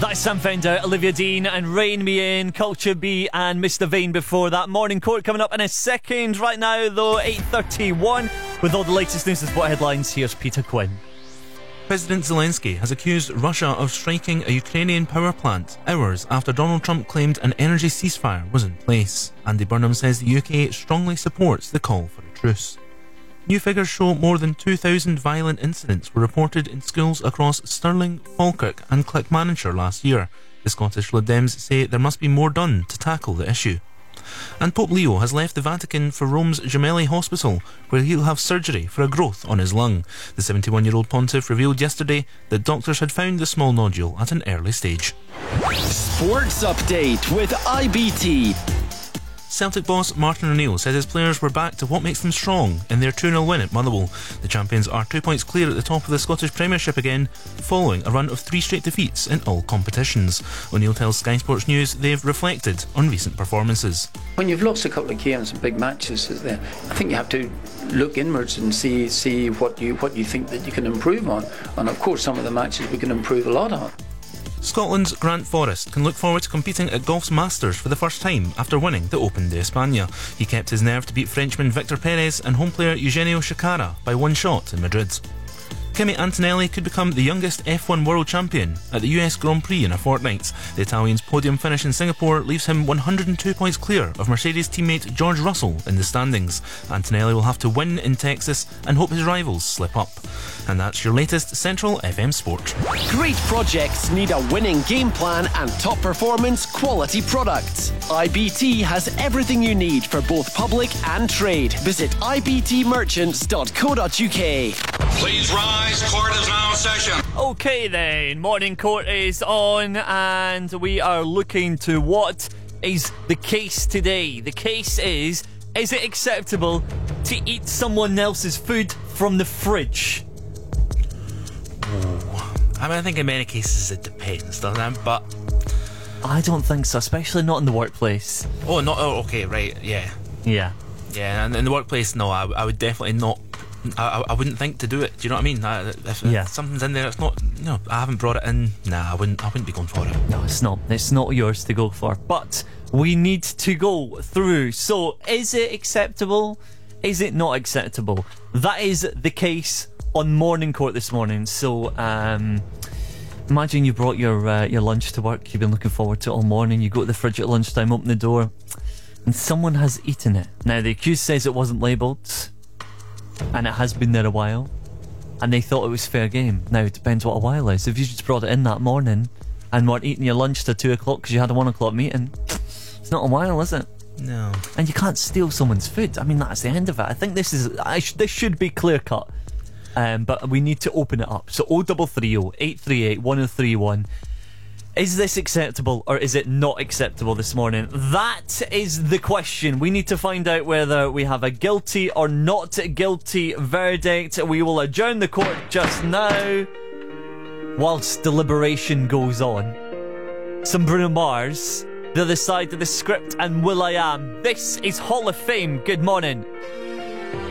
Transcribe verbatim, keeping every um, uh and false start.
That's Sam Fender, Olivia Dean and Rain Me In, Culture B and Mister Vane before that. Morning Court coming up in a second. Right now though, eight thirty-one. With all the latest news and sport headlines, here's Peter Quinn. President Zelensky has accused Russia of striking a Ukrainian power plant hours after Donald Trump claimed an energy ceasefire was in place. Andy Burnham says the U K strongly supports the call for a truce. New figures show more than two thousand violent incidents were reported in schools across Stirling, Falkirk and Clackmannanshire last year. The Scottish Lib Dems say there must be more done to tackle the issue. And Pope Leo has left the Vatican for Rome's Gemelli Hospital, where he'll have surgery for a growth on his lung. The seventy-one-year-old pontiff revealed yesterday that doctors had found the small nodule at an early stage. Sports Update with I B T. Celtic boss Martin O'Neill said his players were back to what makes them strong in their two nil win at Motherwell. The champions are two points clear at the top of the Scottish Premiership again, following a run of three straight defeats in all competitions. O'Neill tells Sky Sports News they've reflected on recent performances. When you've lost a couple of games and big matches, I think you have to look inwards and see see what you what you think that you can improve on. And of course, some of the matches we can improve a lot on. Scotland's Grant Forrest can look forward to competing at golf's Masters for the first time after winning the Open de España. He kept his nerve to beat Frenchman Victor Perez and home player Eugenio Chacarra by one shot in Madrid. Kimi Antonelli could become the youngest F one world champion at the U S Grand Prix in a fortnight. The Italian's podium finish in Singapore leaves him one hundred two points clear of Mercedes teammate George Russell in the standings. Antonelli will have to win in Texas and hope his rivals slip up. And that's your latest Central F M Sport. Great projects need a winning game plan and top performance quality products. I B T has everything you need for both public and trade. Visit I B T merchants dot co dot U K. Please rise, court is now in session. Okay then, Morning Court is on and we are looking to what is the case today. The case is, is it acceptable to eat someone else's food from the fridge? Oh, I mean, I think in many cases it depends, doesn't it? But I don't think so, especially not in the workplace. Oh, not, oh, okay, right, yeah. Yeah. Yeah, and in the workplace, no, I, I would definitely not, I, I wouldn't think to do it, do you know what I mean? I, if, yeah. if something's in there, it's not, you know, I haven't brought it in, nah, I wouldn't, I wouldn't be going for it. No, it's not, it's not yours to go for, but we need to go through. So, is it acceptable? Is it not acceptable? That is the case on Morning Court this morning. So, um... imagine you brought your uh, your lunch to work. You've been looking forward to it all morning. You go to the fridge at lunchtime, open the door, and someone has eaten it. Now, the accused says it wasn't labelled, and it has been there a while, and they thought it was fair game. Now, it depends what a while is. If you just brought it in that morning and weren't eating your lunch till two o'clock because you had a one o'clock meeting, it's not a while, is it? No. And you can't steal someone's food. I mean, that's the end of it. I think this is I sh- this should be clear cut. Um, but we need to open it up. So oh three three oh, eight three eight, one oh three one. Is this acceptable or is it not acceptable this morning? That is the question. We need to find out whether we have a guilty or not guilty verdict. We will adjourn the court just now whilst deliberation goes on. Some Bruno Mars, the other side of the script, and Will I Am. This is Hall of Fame. Good morning.